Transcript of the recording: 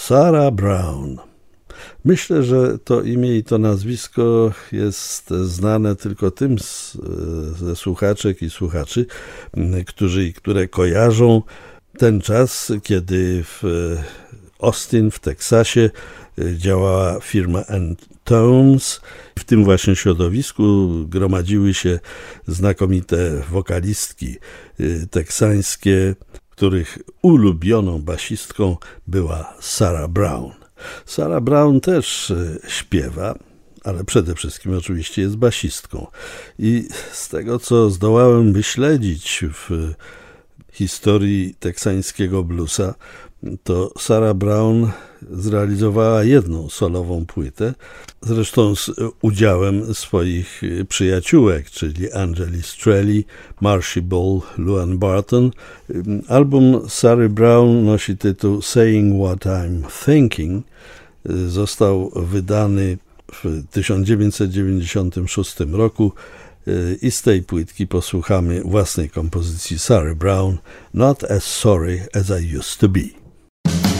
Sarah Brown. Myślę, że to imię i to nazwisko jest znane tylko tym ze słuchaczek i słuchaczy, którzy i które kojarzą ten czas, kiedy w Austin w Teksasie działała firma Tones. W tym właśnie środowisku gromadziły się znakomite wokalistki teksańskie, których ulubioną basistką była Sarah Brown. Sarah Brown też śpiewa, ale przede wszystkim oczywiście jest basistką. I z tego, co zdołałem wyśledzić w historii teksańskiego bluesa, to Sarah Brown zrealizowała jedną solową płytę, zresztą z udziałem swoich przyjaciółek, czyli Angeli Strelli, Marcia Ball, Luann Barton. Album Sarah Brown nosi tytuł Saying What I'm Thinking. Został wydany w 1996 roku i z tej płytki posłuchamy własnej kompozycji Sarah Brown, Not as Sorry as I Used to Be.